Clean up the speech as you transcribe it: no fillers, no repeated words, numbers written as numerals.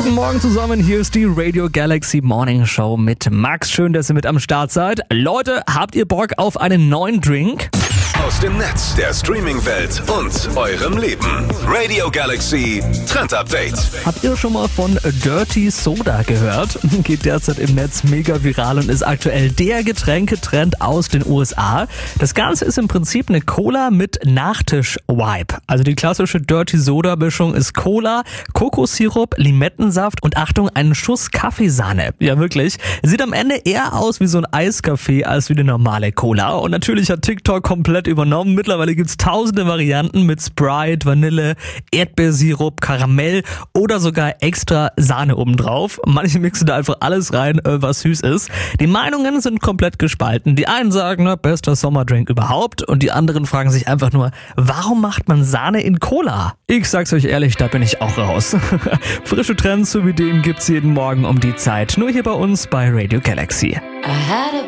Guten Morgen zusammen, hier ist die Radio Galaxy Morning Show mit Max. Schön, dass ihr mit am Start seid. Leute, habt ihr Bock auf einen neuen Drink? Aus dem Netz, der Streaming-Welt und eurem Leben. Radio Galaxy Trend Update. Habt ihr schon mal von Dirty Soda gehört? Geht derzeit im Netz mega viral und ist aktuell der Getränketrend aus den USA. Das Ganze ist im Prinzip eine Cola mit Nachtisch-Vibe. Also die klassische Dirty Soda-Mischung ist Cola, Kokossirup, Limettensaft und Achtung, einen Schuss Kaffeesahne. Ja, wirklich. Sieht am Ende eher aus wie so ein Eiskaffee als wie eine normale Cola. Und natürlich hat TikTok komplett übernommen. Mittlerweile gibt's tausende Varianten mit Sprite, Vanille, Erdbeersirup, Karamell oder sogar extra Sahne obendrauf. Manche mixen da einfach alles rein, was süß ist. Die Meinungen sind komplett gespalten. Die einen sagen, bester Sommerdrink überhaupt, und die anderen fragen sich einfach nur, warum macht man Sahne in Cola? Ich sag's euch ehrlich, da bin ich auch raus. Frische Trends sowie den gibt's jeden Morgen um die Zeit. Nur hier bei uns bei Radio Galaxy. I had a